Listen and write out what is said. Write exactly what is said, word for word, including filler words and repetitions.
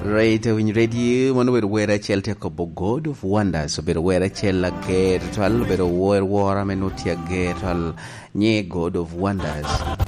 Right, when ready, one will wear a shelter couple God of wonders, so better wear a chella get, twelve better war war, I mean, not your get, all nye God of wonders.